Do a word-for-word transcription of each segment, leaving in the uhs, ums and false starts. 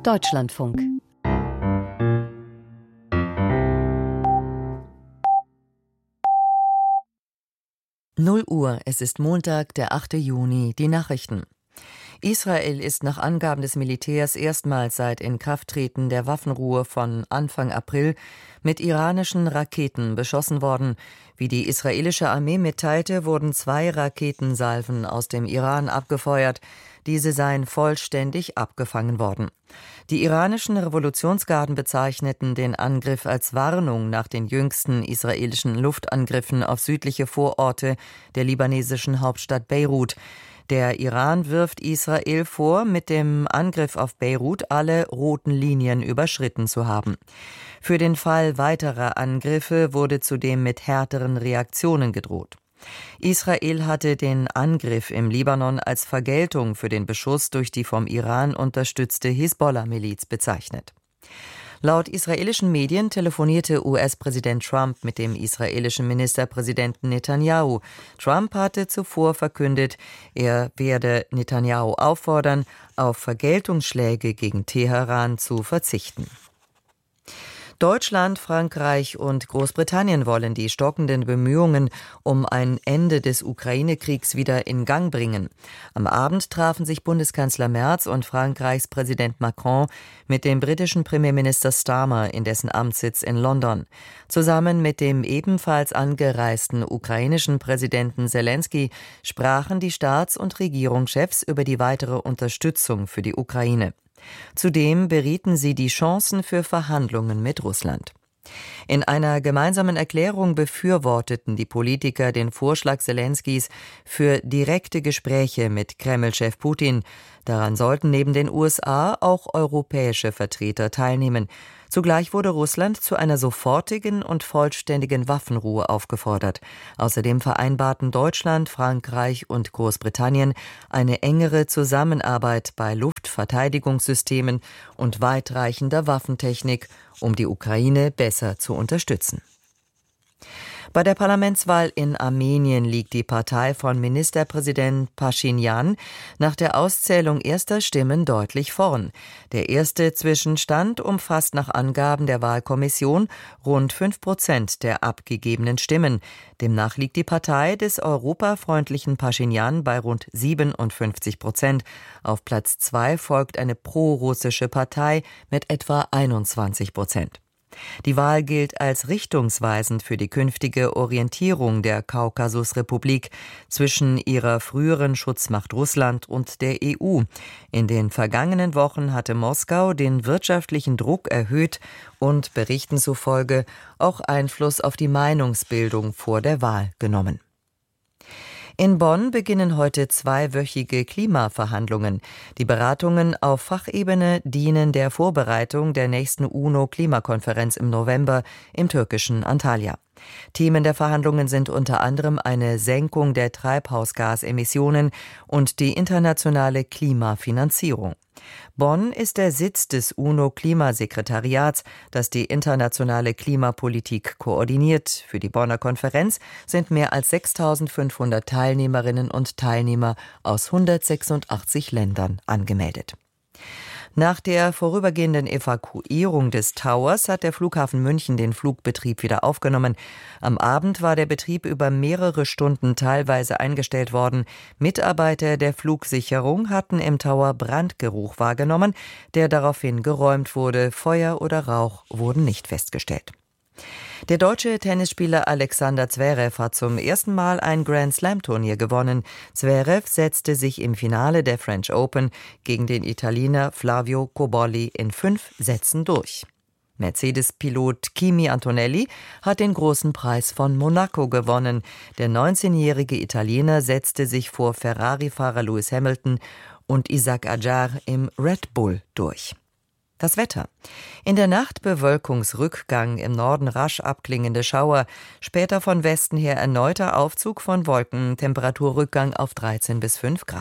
Deutschlandfunk. null Uhr, es ist Montag, der achte Juni, die Nachrichten. Israel ist nach Angaben des Militärs erstmals seit Inkrafttreten der Waffenruhe von Anfang April mit iranischen Raketen beschossen worden. Wie die israelische Armee mitteilte, wurden zwei Raketensalven aus dem Iran abgefeuert. Diese seien vollständig abgefangen worden. Die iranischen Revolutionsgarden bezeichneten den Angriff als Warnung nach den jüngsten israelischen Luftangriffen auf südliche Vororte der libanesischen Hauptstadt Beirut. Der Iran wirft Israel vor, mit dem Angriff auf Beirut alle roten Linien überschritten zu haben. Für den Fall weiterer Angriffe wurde zudem mit härteren Reaktionen gedroht. Israel hatte den Angriff im Libanon als Vergeltung für den Beschuss durch die vom Iran unterstützte Hisbollah-Miliz bezeichnet. Laut israelischen Medien telefonierte U S-Präsident Trump mit dem israelischen Ministerpräsidenten Netanyahu. Trump hatte zuvor verkündet, er werde Netanyahu auffordern, auf Vergeltungsschläge gegen Teheran zu verzichten. Deutschland, Frankreich und Großbritannien wollen die stockenden Bemühungen um ein Ende des Ukraine-Kriegs wieder in Gang bringen. Am Abend trafen sich Bundeskanzler Merz und Frankreichs Präsident Macron mit dem britischen Premierminister Starmer in dessen Amtssitz in London. Zusammen mit dem ebenfalls angereisten ukrainischen Präsidenten Selenskyj sprachen die Staats- und Regierungschefs über die weitere Unterstützung für die Ukraine. Zudem berieten sie die Chancen für Verhandlungen mit Russland. In einer gemeinsamen Erklärung befürworteten die Politiker den Vorschlag Selenskys für direkte Gespräche mit Kreml-Chef Putin. Daran sollten neben den U S A auch europäische Vertreter teilnehmen. Zugleich wurde Russland zu einer sofortigen und vollständigen Waffenruhe aufgefordert. Außerdem vereinbarten Deutschland, Frankreich und Großbritannien eine engere Zusammenarbeit bei Luftverteidigungssystemen und weitreichender Waffentechnik, um die Ukraine besser zu unterstützen. Bei der Parlamentswahl in Armenien liegt die Partei von Ministerpräsident Paschinjan nach der Auszählung erster Stimmen deutlich vorn. Der erste Zwischenstand umfasst nach Angaben der Wahlkommission rund fünf Prozent der abgegebenen Stimmen. Demnach liegt die Partei des europafreundlichen Paschinjan bei rund siebenundfünfzig Prozent. Auf Platz zwei folgt eine prorussische Partei mit etwa einundzwanzig Prozent. Die Wahl gilt als richtungsweisend für die künftige Orientierung der Kaukasusrepublik zwischen ihrer früheren Schutzmacht Russland und der E U. In den vergangenen Wochen hatte Moskau den wirtschaftlichen Druck erhöht und Berichten zufolge auch Einfluss auf die Meinungsbildung vor der Wahl genommen. In Bonn beginnen heute zweiwöchige Klimaverhandlungen. Die Beratungen auf Fachebene dienen der Vorbereitung der nächsten UNO-Klimakonferenz im November im türkischen Antalya. Themen der Verhandlungen sind unter anderem eine Senkung der Treibhausgasemissionen und die internationale Klimafinanzierung. Bonn ist der Sitz des UNO-Klimasekretariats, das die internationale Klimapolitik koordiniert. Für die Bonner Konferenz sind mehr als sechstausendfünfhundert Teilnehmerinnen und Teilnehmer aus hundertsechsundachtzig Ländern angemeldet. Nach der vorübergehenden Evakuierung des Towers hat der Flughafen München den Flugbetrieb wieder aufgenommen. Am Abend war der Betrieb über mehrere Stunden teilweise eingestellt worden. Mitarbeiter der Flugsicherung hatten im Tower Brandgeruch wahrgenommen, der daraufhin geräumt wurde. Feuer oder Rauch wurden nicht festgestellt. Der deutsche Tennisspieler Alexander Zverev hat zum ersten Mal ein Grand-Slam-Turnier gewonnen. Zverev setzte sich im Finale der French Open gegen den Italiener Flavio Cobolli in fünf Sätzen durch. Mercedes-Pilot Kimi Antonelli hat den großen Preis von Monaco gewonnen. Der neunzehnjährige Italiener setzte sich vor Ferrari-Fahrer Lewis Hamilton und Isack Adjar im Red Bull durch. Das Wetter. In der Nacht Bewölkungsrückgang, im Norden rasch abklingende Schauer, später von Westen her erneuter Aufzug von Wolken, Temperaturrückgang auf dreizehn bis fünf Grad.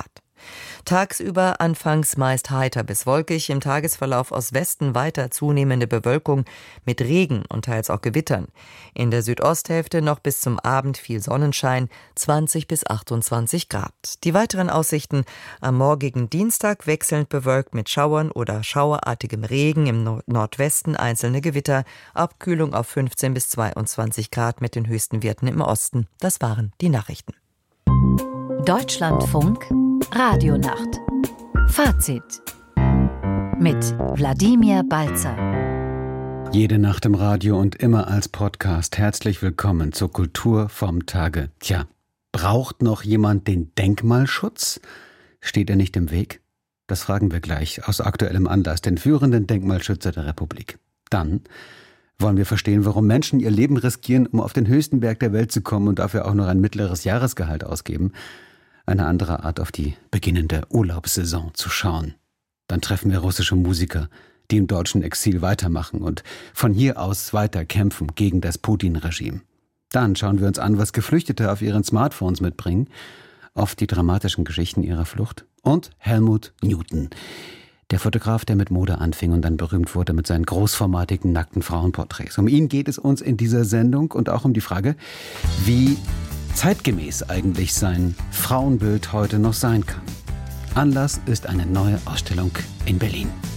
Tagsüber anfangs meist heiter bis wolkig, im Tagesverlauf aus Westen weiter zunehmende Bewölkung mit Regen und teils auch Gewittern. In der Südosthälfte noch bis zum Abend viel Sonnenschein, zwanzig bis achtundzwanzig Grad. Die weiteren Aussichten: am morgigen Dienstag wechselnd bewölkt mit Schauern oder schauerartigem Regen, im Nord- Nordwesten einzelne Gewitter, Abkühlung auf fünfzehn bis zweiundzwanzig Grad mit den höchsten Werten im Osten. Das waren die Nachrichten. Deutschlandfunk Radionacht. Fazit mit Wladimir Balzer. Jede Nacht im Radio und immer als Podcast. Herzlich willkommen zur Kultur vom Tage. Tja, braucht noch jemand den Denkmalschutz? Steht er nicht im Weg? Das fragen wir gleich aus aktuellem Anlass den führenden Denkmalschützer der Republik. Dann wollen wir verstehen, warum Menschen ihr Leben riskieren, um auf den höchsten Berg der Welt zu kommen und dafür auch noch ein mittleres Jahresgehalt ausgeben. Eine andere Art, auf die beginnende Urlaubssaison zu schauen. Dann treffen wir russische Musiker, die im deutschen Exil weitermachen und von hier aus weiter kämpfen gegen das Putin-Regime. Dann schauen wir uns an, was Geflüchtete auf ihren Smartphones mitbringen, auf die dramatischen Geschichten ihrer Flucht. Und Helmut Newton, der Fotograf, der mit Mode anfing und dann berühmt wurde mit seinen großformatigen, nackten Frauenporträts. Um ihn geht es uns in dieser Sendung und auch um die Frage, wie zeitgemäß eigentlich sein Frauenbild heute noch sein kann. Anlass ist eine neue Ausstellung in Berlin.